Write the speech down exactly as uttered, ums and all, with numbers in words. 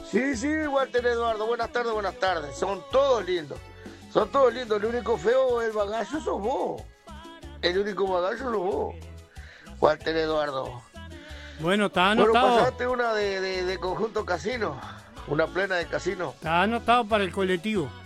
Sí, sí, Walter Eduardo, buenas tardes, buenas tardes. Son todos lindos. Son todos lindos. El único feo, el bagallo, sos vos. El único bagallo sos vos. Walter Eduardo. Bueno, está Bueno, anotado. pasaste una de, de, de conjunto casino. Una plena de casino. Está anotado para el colectivo.